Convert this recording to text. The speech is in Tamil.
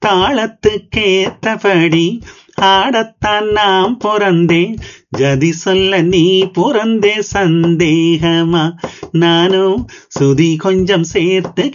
தாளத்துக்கேத்தபடி ஆடத்தான் நாம் பொறந்தேன். ஜதி சொல்ல நீ பொறந்தே சந்தேகமா? நானும் சுதி கொஞ்சம் சேர்த்து